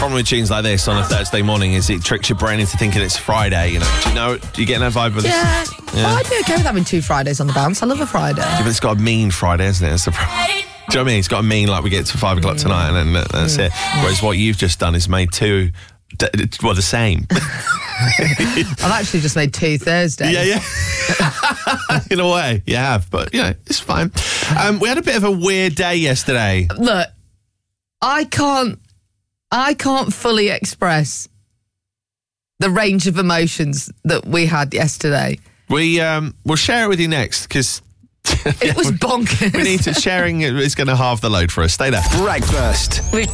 problem with tunes like this on a Thursday morning is it tricks your brain into thinking it's Friday, you know. Do you get that vibe with Yeah. this? Well, I'd be okay with having 2 Fridays on the bounce. I love a Friday. Yeah, but it's got a mean Friday, hasn't it? That's the problem. Do you know what I mean? It's got a mean, like we get to 5 o'clock tonight and then that's it. Whereas what you've just done is made 2, well, the same. I've actually just made 2 Thursdays. Yeah. In a way, you have, but, it's fine. We had a bit of a weird day yesterday. Look, I can't fully express the range of emotions that we had yesterday. We'll share it with you next, because It was bonkers. sharing is going to halve the load for us. Stay there. Breakfast with